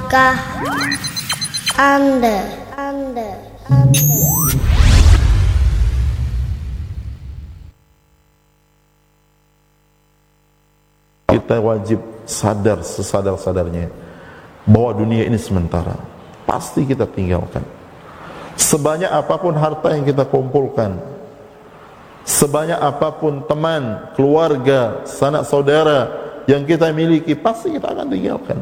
Tahukah Anda? Kita wajib sadar sesadar-sadarnya bahwa dunia ini sementara. Pasti kita tinggalkan. Sebanyak apapun harta yang kita kumpulkan, sebanyak apapun teman, keluarga, sanak saudara yang kita miliki, pasti kita akan tinggalkan.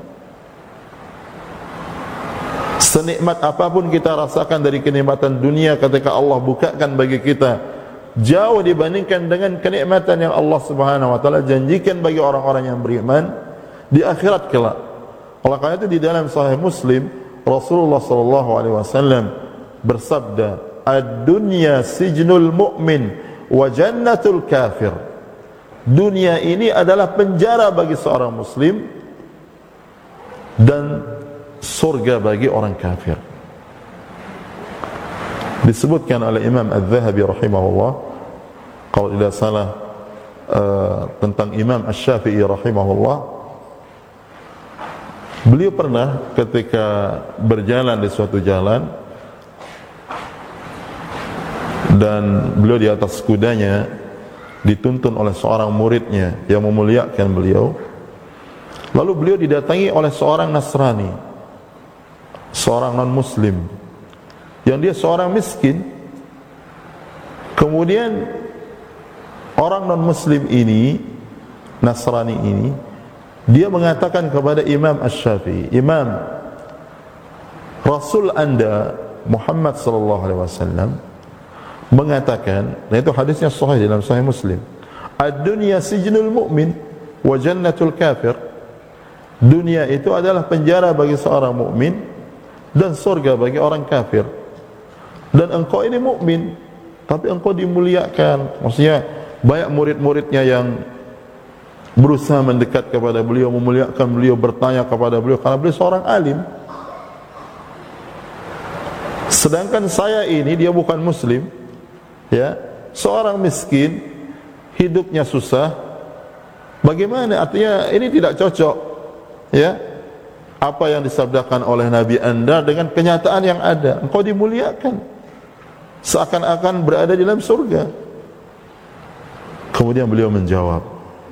Senikmat apapun kita rasakan dari kenikmatan dunia ketika Allah bukakan bagi kita, jauh dibandingkan dengan kenikmatan yang Allah Subhanahu wa taala janjikan bagi orang-orang yang beriman di akhirat kelak. Oleh karena itu di dalam Sahih Muslim, Rasulullah sallallahu alaihi wasallam bersabda, "Ad-dunya sijnul mu'min wa jannatul kafir." Dunia ini adalah penjara bagi seorang muslim dan surga bagi orang kafir. Disebutkan oleh Imam Al-Zahabi rahimahullah, kalau tidak salah tentang Imam Asy-Syafi'i rahimahullah, beliau pernah ketika berjalan di suatu jalan dan beliau di atas kudanya dituntun oleh seorang muridnya yang memuliakan beliau. Lalu beliau didatangi oleh seorang Nasrani, seorang non-muslim, yang dia seorang miskin. Kemudian orang non-muslim ini, Nasrani ini, dia mengatakan kepada Imam Asy-Syafi'i, "Imam, Rasul Anda Muhammad sallallahu alaihi wasallam mengatakan," dan itu hadisnya sahih dalam Sahih Muslim, "Ad-dunya sijnul mu'min wa jannatul kafir." Dunia itu adalah penjara bagi seorang mukmin dan surga bagi orang kafir. Dan engkau ini mukmin, tapi engkau dimuliakan. Maksudnya banyak murid-muridnya yang berusaha mendekat kepada beliau, memuliakan beliau, bertanya kepada beliau karena beliau seorang alim. Sedangkan saya ini, dia bukan muslim, ya, seorang miskin, hidupnya susah. Bagaimana? Artinya ini tidak cocok, ya, apa yang disabdakan oleh Nabi Anda dengan kenyataan yang ada. Engkau dimuliakan seakan-akan berada di dalam surga. Kemudian beliau menjawab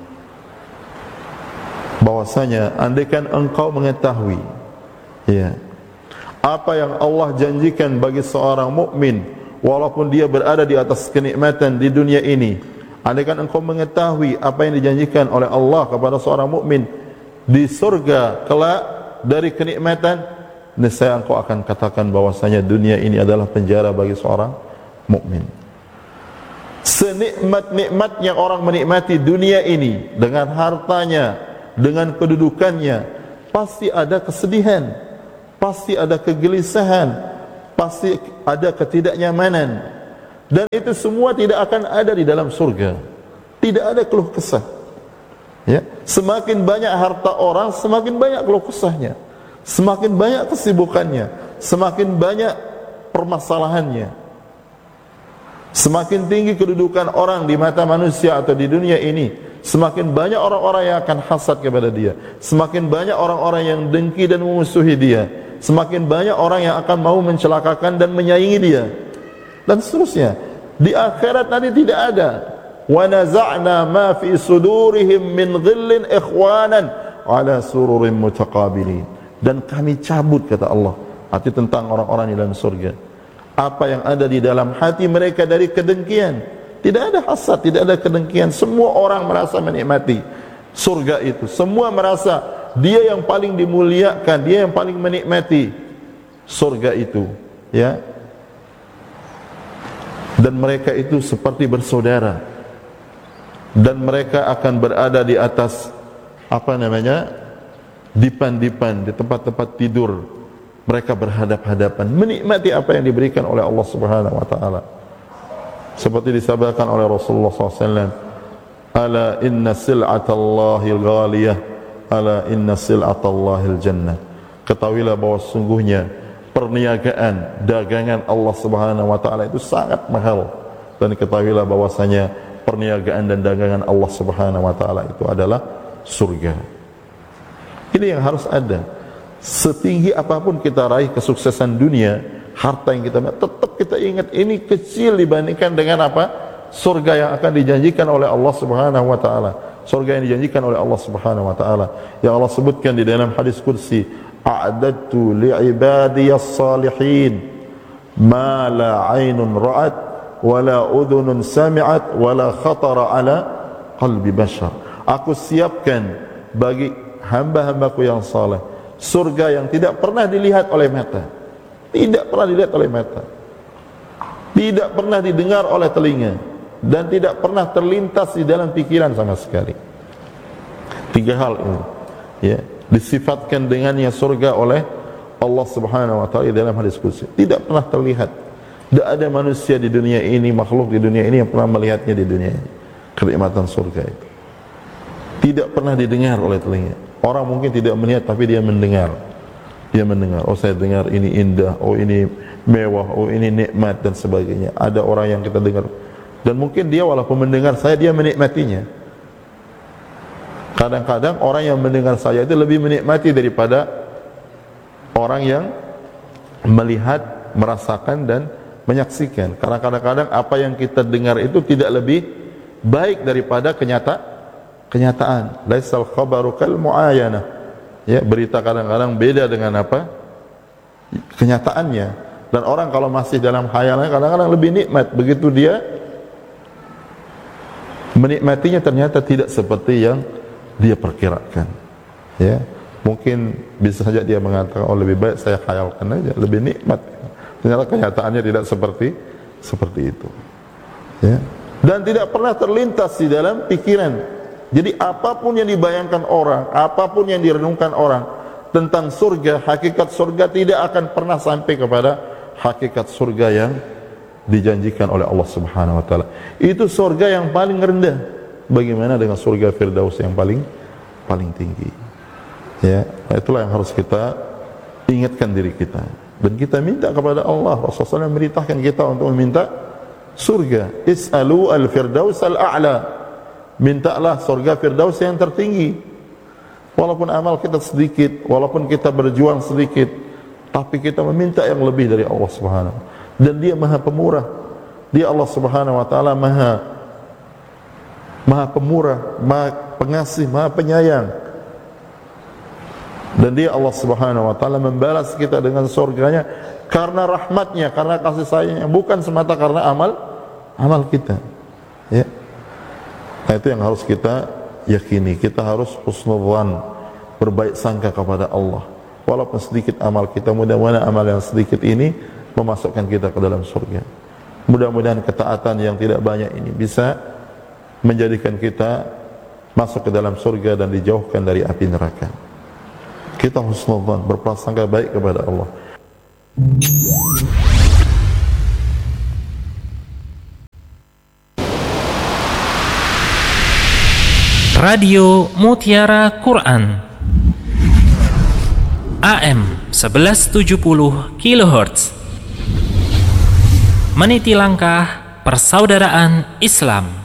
bahwasanya andaikan engkau mengetahui, ya, apa yang Allah janjikan bagi seorang mukmin walaupun dia berada di atas kenikmatan di dunia ini, andaikan engkau mengetahui apa yang dijanjikan oleh Allah kepada seorang mukmin di surga kelak dari kenikmatan, niscaya engkau akan katakan bahwasanya dunia ini adalah penjara bagi seorang mukmin. Senikmat-nikmatnya orang menikmati dunia ini dengan hartanya, dengan kedudukannya, pasti ada kesedihan, pasti ada kegelisahan, pasti ada ketidaknyamanan, dan itu semua tidak akan ada di dalam surga. Tidak ada keluh kesah, ya. Semakin banyak harta orang, semakin banyak keluh kesahnya, semakin banyak kesibukannya, semakin banyak permasalahannya. Semakin tinggi kedudukan orang di mata manusia atau di dunia ini, semakin banyak orang-orang yang akan hasad kepada dia, semakin banyak orang-orang yang dengki dan memusuhi dia, semakin banyak orang yang akan mau mencelakakan dan menyaingi dia, dan seterusnya. Di akhirat nanti tidak ada. Wa naza'na ma fi sudurihim min ghillin ikhwanan ala sururin mutaqabilin. Dan kami cabut, kata Allah, arti tentang orang-orang di dalam surga, apa yang ada di dalam hati mereka dari kedengkian. Tidak ada hasad, tidak ada kedengkian. Semua orang merasa menikmati surga itu. Semua merasa dia yang paling dimuliakan, dia yang paling menikmati surga itu, ya. Dan mereka itu seperti bersaudara. Dan mereka akan berada di atas dipan-dipan, di tempat-tempat tidur. Mereka berhadap-hadapan, menikmati apa yang diberikan oleh Allah Subhanahu wa taala. Seperti disabdakan oleh Rasulullah SAW, "Ala inna sil'atallahil ghaliyah, ala inna sil'atallahil jannah." Ketahuilah bahwa sungguhnya perniagaan, dagangan Allah Subhanahu wa taala itu sangat mahal, dan ketahuilah bahwasanya perniagaan dan dagangan Allah Subhanahu wa taala itu adalah surga. Ini yang harus ada. setinggi apapun kita raih kesuksesan dunia, harta yang kita tetap kita ingat ini kecil dibandingkan dengan apa? Surga yang akan dijanjikan oleh Allah Subhanahu wa taala. Surga yang dijanjikan oleh Allah Subhanahu wa taala. Yang Allah sebutkan di dalam hadis qudsi, a'adadtu li'ibadiyas salihin ma la 'ainun ra'at wa la udhunun sami'at wa la khatara 'ala qalbi bashar. Aku siapkan bagi hamba-hambaku yang saleh surga yang tidak pernah dilihat oleh mata, tidak pernah dilihat oleh mata, tidak pernah didengar oleh telinga, dan tidak pernah terlintas di dalam pikiran sama sekali. Tiga hal ini ya disifatkan dengannya surga oleh Allah Subhanahu wa taala dalam hadis qudsi. Tidak pernah terlihat. Tidak ada manusia di dunia ini, makhluk di dunia ini yang pernah melihatnya di dunia ini. Kenikmatan surga itu tidak pernah didengar oleh telinga. Orang mungkin tidak melihat tapi dia mendengar. Dia mendengar, oh saya dengar ini indah, oh ini mewah, oh ini nikmat dan sebagainya. Ada orang yang kita dengar dan mungkin dia walaupun mendengar saya, dia menikmatinya. Kadang-kadang orang yang mendengar saya itu lebih menikmati daripada orang yang melihat, merasakan dan menyaksikan. Karena kadang-kadang apa yang kita dengar itu tidak lebih baik daripada kenyataan. Laisal khabaru kal muayanah. Ya, berita kadang-kadang beda dengan apa? Kenyataannya. Dan orang kalau masih dalam khayalannya kadang-kadang lebih nikmat. Begitu dia menikmatinya ternyata tidak seperti yang dia perkirakan. Ya, mungkin bisa saja dia mengatakan, oh lebih baik saya khayalkan aja, lebih nikmat. Ternyata kenyataannya tidak seperti itu. Ya. Dan tidak pernah terlintas di dalam pikiran. Jadi apapun yang dibayangkan orang, apapun yang direnungkan orang tentang surga, hakikat surga tidak akan pernah sampai kepada hakikat surga yang dijanjikan oleh Allah Subhanahu wa taala. Itu surga yang paling rendah. Bagaimana dengan surga Firdaus yang paling tinggi? Ya, itulah yang harus kita ingatkan diri kita. Dan kita minta kepada Allah. Rasulullah SAW memerintahkan kita untuk meminta surga. Is'alu al-firdaus al-a'la. Mintalah surga Firdaus yang tertinggi. Walaupun amal kita sedikit, walaupun kita berjuang sedikit, tapi kita meminta yang lebih dari Allah Subhanahu. Dan dia Maha Pemurah. Dia Allah Subhanahu wa taala Maha Pemurah, Maha Pengasih, Maha Penyayang. Dan dia Allah Subhanahu wa taala membalas kita dengan surganya karena rahmatnya, karena kasih sayangnya, bukan semata karena amal kita. Ya. Nah, itu yang harus kita yakini. Kita harus husnudzan, berbaik sangka kepada Allah. Walaupun sedikit amal kita, mudah-mudahan amal yang sedikit ini memasukkan kita ke dalam surga. Mudah-mudahan ketaatan yang tidak banyak ini bisa menjadikan kita masuk ke dalam surga dan dijauhkan dari api neraka. Kita husnudzan, berprasangka baik kepada Allah. Radio Mutiara Quran AM 1170 kHz meniti langkah persaudaraan Islam.